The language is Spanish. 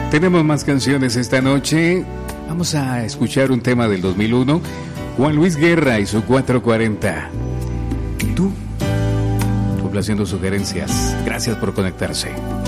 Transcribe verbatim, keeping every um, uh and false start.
Tenemos más canciones esta noche. Vamos a escuchar un tema del dos mil uno, Juan Luis Guerra y su cuatrocientos cuarenta. Tú, complaciendo sugerencias. Gracias por conectarse.